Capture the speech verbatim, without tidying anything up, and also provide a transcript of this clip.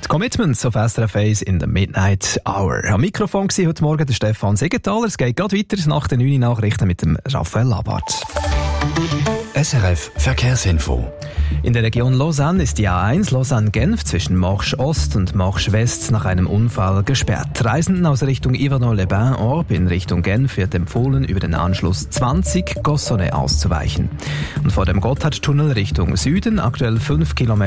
Die Commitments auf S R F eins in der Midnight Hour. Am Mikrofon war heute Morgen der Stefan Siegenthaler. Es geht gerade weiter nach den neun Nachrichten mit dem Raphael Labart. S R F Verkehrsinfo. In der Region Lausanne ist die A eins Lausanne-Genf zwischen Marche Ost und Marche West nach einem Unfall gesperrt. Reisenden aus Richtung Yverdon-les-Bains-Orb in Richtung Genf wird empfohlen, über den Anschluss zwanzig Gossonay auszuweichen. Und vor dem Gotthardtunnel Richtung Süden aktuell fünf Kilometer